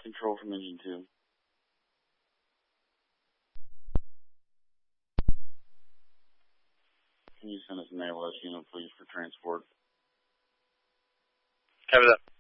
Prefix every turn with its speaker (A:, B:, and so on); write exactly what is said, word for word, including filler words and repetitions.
A: Control from engine two. Can you send us an A L S unit, please, for transport?
B: Copy that.